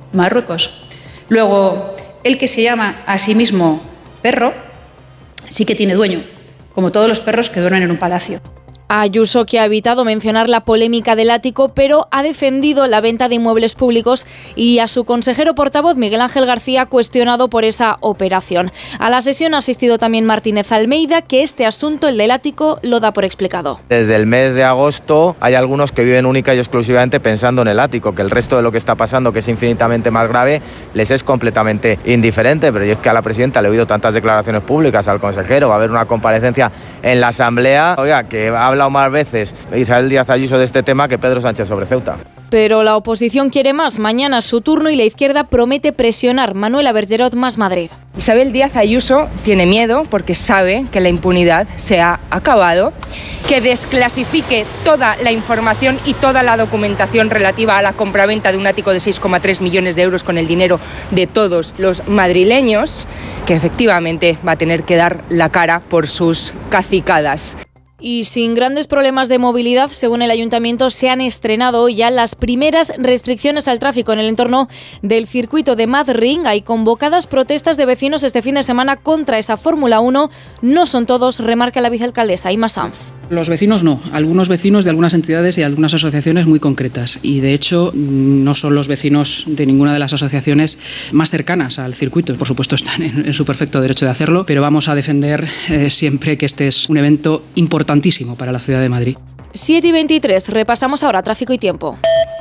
Marruecos. Luego, el que se llama a sí mismo perro, sí que tiene dueño, como todos los perros que duermen en un palacio. Ayuso, que ha evitado mencionar la polémica del ático, pero ha defendido la venta de inmuebles públicos, y a su consejero portavoz, Miguel Ángel García, cuestionado por esa operación. A la sesión ha asistido también Martínez Almeida, que este asunto, el del ático, lo da por explicado. Desde el mes de agosto hay algunos que viven única y exclusivamente pensando en el ático, que el resto de lo que está pasando, que es infinitamente más grave, les es completamente indiferente. Pero yo es que a la presidenta le he oído tantas declaraciones públicas, al consejero, va a haber una comparecencia en la Asamblea, oiga, que habla más veces Isabel Díaz Ayuso de este tema que Pedro Sánchez sobre Ceuta. Pero la oposición quiere más. Mañana es su turno y la izquierda promete presionar. Manuela Bergerot, Más Madrid. Isabel Díaz Ayuso tiene miedo porque sabe que la impunidad se ha acabado, que desclasifique toda la información y toda la documentación relativa a la compraventa de un ático de 6,3 millones de euros con el dinero de todos los madrileños, que efectivamente va a tener que dar la cara por sus cacicadas. Y sin grandes problemas de movilidad, según el Ayuntamiento, se han estrenado hoy ya las primeras restricciones al tráfico en el entorno del circuito de Madrid. Hay convocadas protestas de vecinos este fin de semana contra esa Fórmula 1. No son todos, remarca la vicealcaldesa Ima Sanz. Los vecinos no, algunos vecinos de algunas entidades y algunas asociaciones muy concretas, y de hecho no son los vecinos de ninguna de las asociaciones más cercanas al circuito. Por supuesto están en su perfecto derecho de hacerlo, pero vamos a defender siempre que este es un evento importantísimo para la ciudad de Madrid. 7:23, repasamos ahora tráfico y tiempo.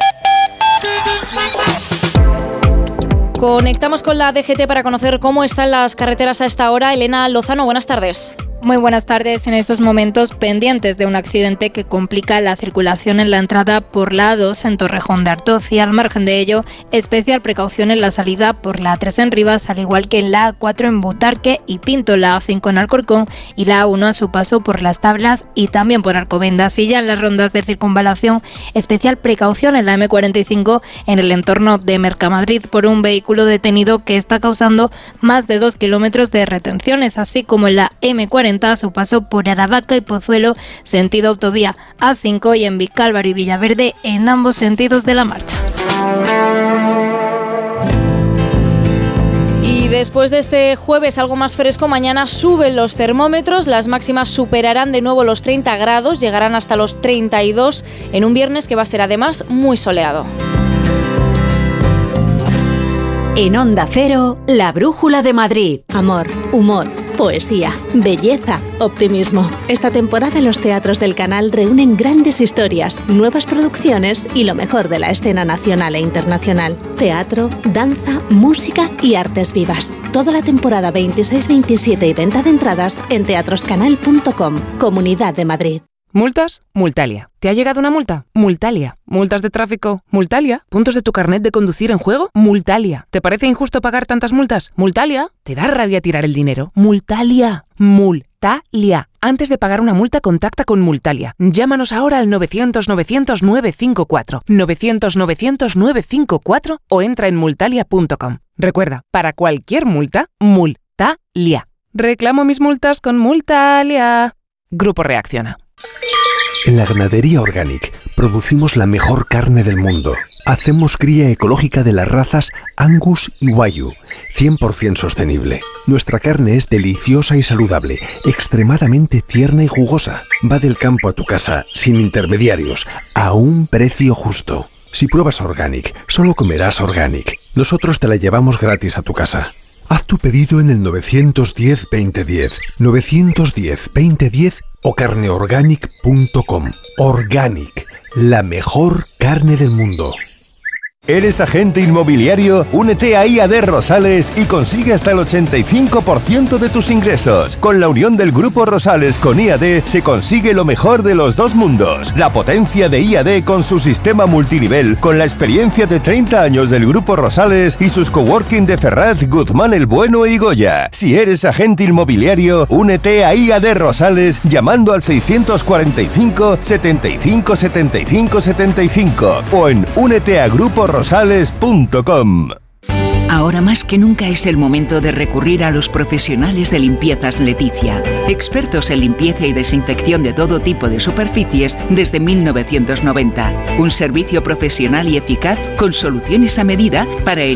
Conectamos con la DGT para conocer cómo están las carreteras a esta hora. Elena Lozano, buenas tardes. Muy buenas tardes. En estos momentos pendientes de un accidente que complica la circulación en la entrada por la A2 en Torrejón de Ardoz, y al margen de ello, especial precaución en la salida por la A3 en Rivas, al igual que en la A4 en Butarque y Pinto, la A5 en Alcorcón y la A1 a su paso por Las Tablas y también por Alcobendas. Y ya en las rondas de circunvalación, especial precaución en la M45 en el entorno de Mercamadrid por un vehículo detenido que está causando más de 2 kilómetros de retenciones, así como en la M40 a su paso por Aravaca y Pozuelo, sentido autovía A5, y en Vicálvaro y Villaverde en ambos sentidos de la marcha. Y después de este jueves algo más fresco, mañana suben los termómetros, las máximas superarán de nuevo los 30 grados, llegarán hasta los 32 en un viernes que va a ser además muy soleado. En Onda Cero, la brújula de Madrid. Amor, humor, poesía, belleza, optimismo. Esta temporada los teatros del canal reúnen grandes historias, nuevas producciones y lo mejor de la escena nacional e internacional. Teatro, danza, música y artes vivas. Toda la temporada 26-27 y venta de entradas en teatroscanal.com. Comunidad de Madrid. ¿Multas? Multalia. ¿Te ha llegado una multa? Multalia. ¿Multas de tráfico? Multalia. ¿Puntos de tu carnet de conducir en juego? Multalia. ¿Te parece injusto pagar tantas multas? Multalia. ¿Te da rabia tirar el dinero? Multalia. Multalia. Antes de pagar una multa, contacta con Multalia. Llámanos ahora al 900-900-954. 900-900-954 o entra en multalia.com. Recuerda, para cualquier multa, Multalia. Reclamo mis multas con Multalia. Grupo Reacciona. En la Ganadería Organic producimos la mejor carne del mundo. Hacemos cría ecológica de las razas Angus y Wagyu, 100% sostenible. Nuestra carne es deliciosa y saludable, extremadamente tierna y jugosa. Va del campo a tu casa, sin intermediarios, a un precio justo. Si pruebas Organic, solo comerás Organic. Nosotros te la llevamos gratis a tu casa. Haz tu pedido en el 910-2010, 910-2010 o carneorganic.com. Organic, la mejor carne del mundo. ¿Eres agente inmobiliario? Únete a IAD Rosales y consigue hasta el 85% de tus ingresos. Con la unión del Grupo Rosales con IAD se consigue lo mejor de los dos mundos. La potencia de IAD con su sistema multinivel, con la experiencia de 30 años del Grupo Rosales y sus coworking de Ferraz, Guzmán el Bueno y Goya. Si eres agente inmobiliario, únete a IAD Rosales llamando al 645 75 75 75 o en úneteagruporosales.com. Ahora más que nunca es el momento de recurrir a los profesionales de Limpiezas Leticia, expertos en limpieza y desinfección de todo tipo de superficies desde 1990. Un servicio profesional y eficaz con soluciones a medida para el